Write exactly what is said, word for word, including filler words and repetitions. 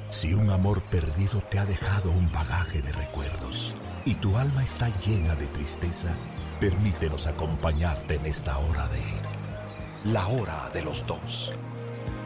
Si un amor perdido te ha dejado un bagaje de recuerdos y tu alma está llena de tristeza, permítenos acompañarte en esta hora de La Hora de los Dos.